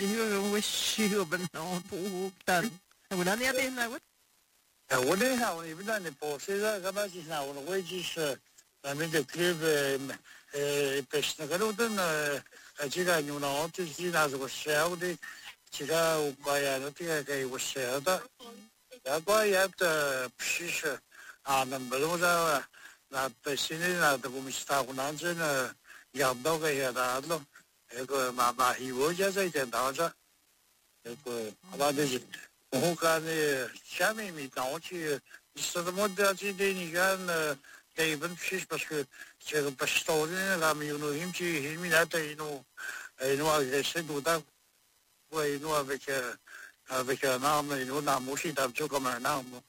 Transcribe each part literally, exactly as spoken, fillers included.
you wish you but no puhutan. Wala niya din na what? 我那下我也不知道你报谁了，干嘛去上我的危机是，咱们的 club 呃，不是那个路灯呢，呃，这个牛脑就是那是个小的，这个我搞呀，那这个给我小的，要搞呀的不是啊，那不弄着，那不是的那都我们是打湖南这呢，养不到个呀的了，那个妈妈以后就在这打着，那个那就是。我看呢，下面没到去，是怎么的？这的你看呢？这本是不是这个不是多的？他们有那兴趣，兴趣那对那，哎，那个深度的，我那那个啊，那个那么那那模式的就个么那么。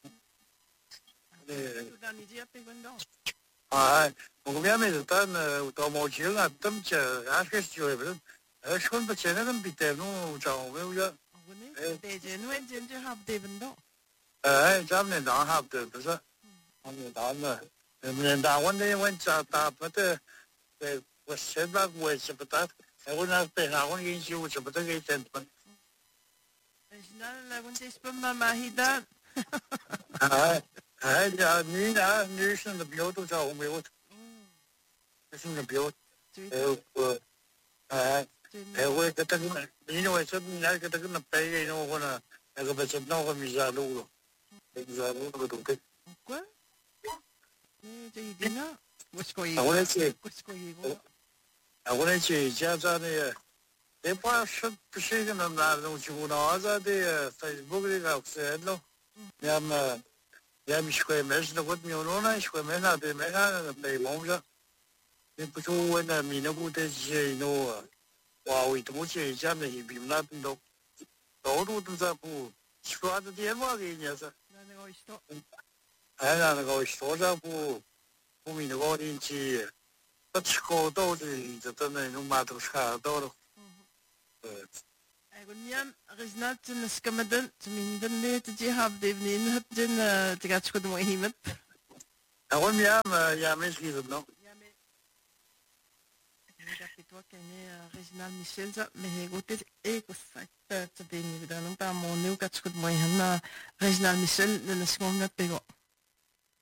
哎，我们没得单呢，到目前啊，等着还是就不是，呃，说不起来那比得弄找没有呀。 Deze nooit ginger hap even do. Eh, jamne dan hap de bese. Amne dan ne. Men da wonde went ta ta pate was said back was patat. I would not pay na won yin ju to pate ge tent. Is na la want is pa mamahida. Eh, eh ja ni na ni sin de bio to ja me wat. Sin de bio. Eh, eh eh we ka ta ni no so na ka ta na pe no wona. Ka ba so no ko mi za lu. Mi za lu ko to ke. Quoi? Eh, je dina. What's going on? What's going on? I want to say, Jazz, they pass the second and that no you know, as the Facebook got said, no. Yam, Yam Square Mesh, the good Munona, Square Mena, the Mena, and the Monza. They put you when I mean, about this, you know, wow, it was a jam, he be nothing, though. The old ones are poor. Squad the Emma again, yes. And I go, stores up, who mean the audience here. Dat schoot niet, dat dan een maat schaar door. Ik ben jam, er is net een skamadan, tenminste net dat je hebt even het den te gaat schoot mooi himet. En waarom jam, ja misschien het nog. Ja, maar ik heb het ook in Reginald Michel zo, maar hij gaat het ik was te te ben niet dan een paar maanden ook gaat schoot mooi hen Reginald Michel, dan is gewoon net bij